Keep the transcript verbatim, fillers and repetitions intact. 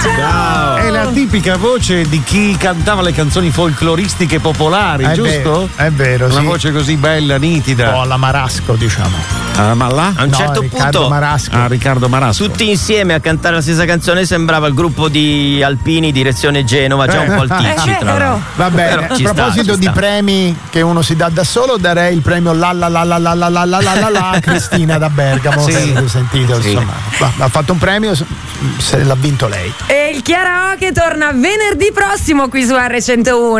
Ciao. È la tipica voce di chi cantava le canzoni folcloristiche popolari, È giusto? vero, è vero, Una sì. voce così bella, nitida. Un po' alla Marasco, diciamo. Ah, ma là? A un No, certo Riccardo punto Marasco. Ah, Riccardo Marasco. tutti insieme a cantare la stessa canzone sembrava il gruppo di Alpini direzione Genova, già un po' il ticci, È tra vero. l'altro. Va bene, Però a ci sta, proposito ci di sta. premi che uno si dà da solo, darei il premio la la la la la la la la la la la a Cristina da Bergamo. Sì. Se avete sentito, Sì. insomma, va, ha fatto un premio, se l'ha vinto lei. E il Chiaraoke torna venerdì prossimo qui su erre centouno.